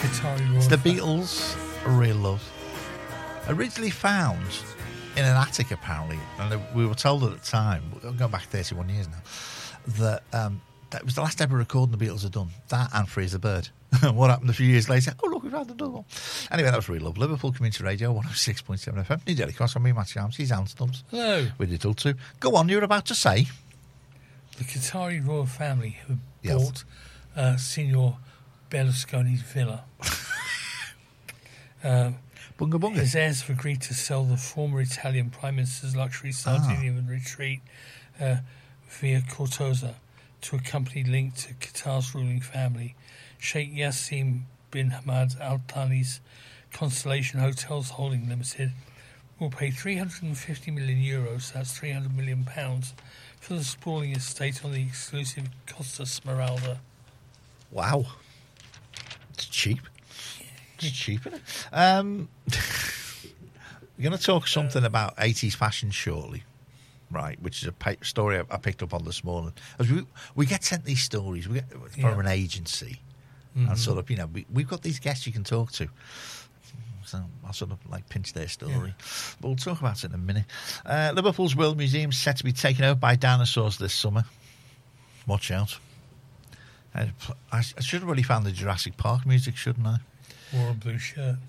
Qatari It's royal the family. Beatles' real love. Originally found in an attic, apparently, and we were told at the time, we're going back 31 years now, that that was the last ever recording the Beatles had done. That and Freeze the Bird. What happened a few years later? Oh, look, we've had another one. Anyway, that was Real Love. Liverpool Community Radio, 106.7 FM. New Daily Cross, I'm me, Matt Shams. He's Alan Stubbs. Hello. With it all too. Go on, you were about to say. The Qatari royal family who Yes. bought Signor Berlusconi's villa. Bunga bunga. His heirs have agreed to sell the former Italian Prime Minister's luxury Sardinian retreat via Cortosa to a company linked to Qatar's ruling family. Sheikh Yassim bin Hamad Al Thani's Constellation Hotels Holding Limited will pay €350 million, that's £300 million, for the sprawling estate on the exclusive Costa Smeralda. Wow. It's cheap. It's cheap, isn't it? We're going to talk something about 80s fashion shortly, right, which is a story I picked up on this morning. As we get sent these stories from an agency, and sort of, we've got these guests you can talk to. So I'll sort of pinch their story. Yeah. But we'll talk about it in a minute. Liverpool's World Museum is set to be taken over by dinosaurs this summer. Watch out. I should have really found the Jurassic Park music, shouldn't I? Wore a blue shirt.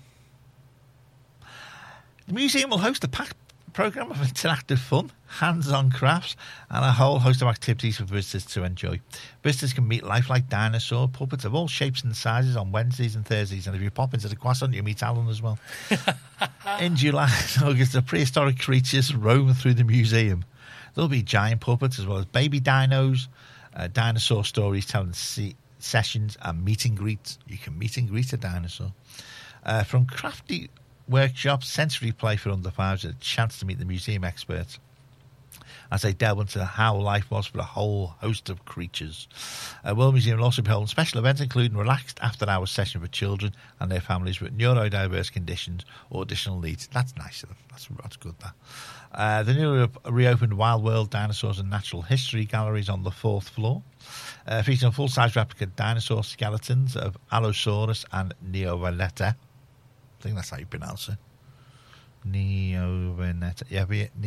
The museum will host a packed programme of interactive fun, hands-on crafts, and a whole host of activities for visitors to enjoy. Visitors can meet lifelike dinosaur puppets of all shapes and sizes on Wednesdays and Thursdays, and if you pop into the croissant, you meet Alan as well. In July and August, the prehistoric creatures roam through the museum. There'll be giant puppets as well as baby dinos, dinosaur stories telling sessions, and meet and greets. You can meet and greet a dinosaur. From crafty workshops, sensory play for under fives, and a chance to meet the museum experts as they delve into how life was for a whole host of creatures. World Museum will also be holding special events, including relaxed after-hours session for children and their families with neurodiverse conditions or additional needs. That's nice of them. That's good, that. The newly reopened Wild World Dinosaurs and Natural History Gallery is on the 4th floor, featuring full-size replica dinosaur skeletons of Allosaurus and Neoveneta. I think that's how you pronounce it. Neoveneta. Yeah,